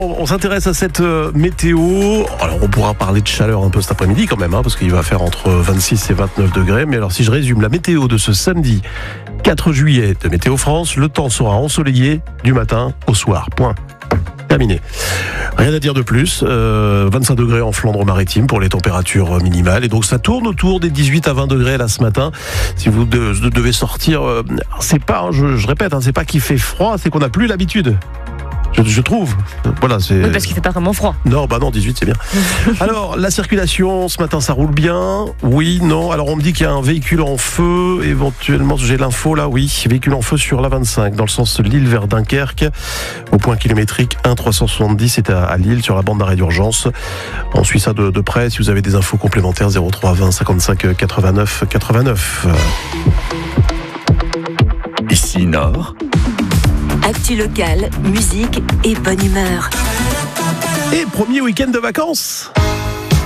On s'intéresse à cette météo. Alors on pourra parler de chaleur un peu cet après-midi quand même, parce qu'il va faire entre 26 et 29 degrés. Mais alors si je résume la météo de ce samedi 4 juillet de Météo France, le temps sera ensoleillé du matin au soir. Point. Terminé. Rien à dire de plus. 25 degrés en Flandre-Maritime pour les températures minimales. Et donc ça tourne autour des 18 à 20 degrés là ce matin. Si vous devez sortir, c'est pas, je répète, c'est pas qu'il fait froid, c'est qu'on n'a plus l'habitude. Je trouve. Voilà, c'est... Oui, parce qu'il fait pas vraiment froid. Non, 18, c'est bien. Alors, la circulation, ce matin, ça roule bien. Oui, non. Alors, on me dit qu'il y a un véhicule en feu. Éventuellement, j'ai l'info là, oui. Véhicule en feu sur l'A25, dans le sens Lille vers Dunkerque. Au point kilométrique 1,370, c'est à Lille, sur la bande d'arrêt d'urgence. On suit ça de près. Si vous avez des infos complémentaires, 03 20 55 89 89. Ici Nord. Actu locale, musique et bonne humeur. Et premier week-end de vacances.